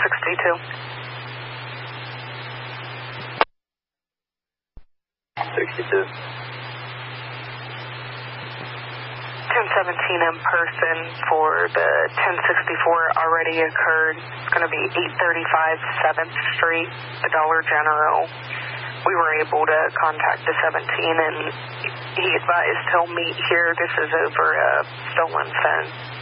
1062. 62. 1017 in person for the 1064 already occurred. It's going to be 835 7th Street, the Dollar General. We were able to contact the 17 and he advised he'll meet here. This is over a stolen phone.